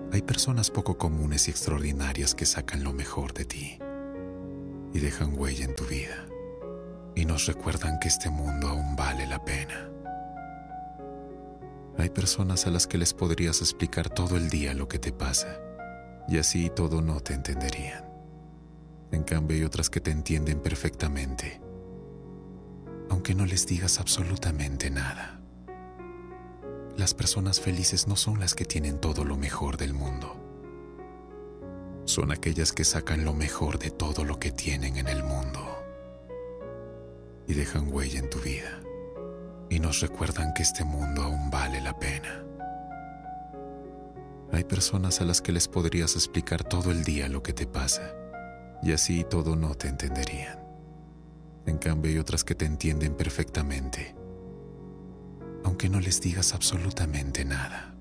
Hay personas poco comunes y extraordinarias que sacan lo mejor de ti y dejan huella en tu vida y nos recuerdan que este mundo aún vale la pena. Hay personas a las que les podrías explicar todo el día lo que te pasa y así todo no te entenderían. En cambio hay otras que te entienden perfectamente, aunque no les digas absolutamente nada. Las personas felices no son las que tienen todo lo mejor del mundo. Son aquellas que sacan lo mejor de todo lo que tienen en el mundo y dejan huella en tu vida y nos recuerdan que este mundo aún vale la pena. Hay personas a las que les podrías explicar todo el día lo que te pasa y así todo no te entenderían. En cambio hay otras que te entienden perfectamente, aunque no les digas absolutamente nada.